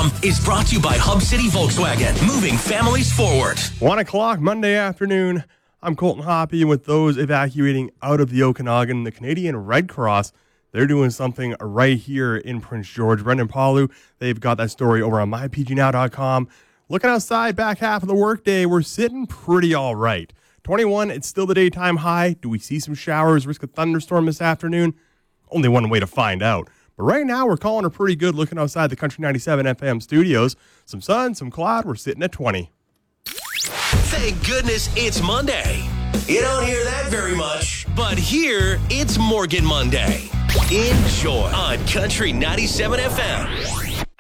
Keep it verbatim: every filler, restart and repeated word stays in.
com is brought to you by Hub City Volkswagen, moving families forward. One o'clock Monday afternoon. I'm Colton Hoppy, and with those evacuating out of the Okanagan, the Canadian Red Cross, they're doing something right here in Prince George. Brendan Palu, they've got that story over on my p g now dot com. Looking outside, back half of the workday, we're sitting pretty all right. twenty-one, it's still the daytime high. Do we see some showers, risk a thunderstorm this afternoon? Only one way to find out. But right now, we're calling her pretty good looking outside the Country ninety-seven F M studios. Some sun, some cloud, we're sitting at twenty. Thank goodness it's Monday. You don't hear that very much. But here, it's Morgan Monday. Enjoy on Country ninety-seven F M.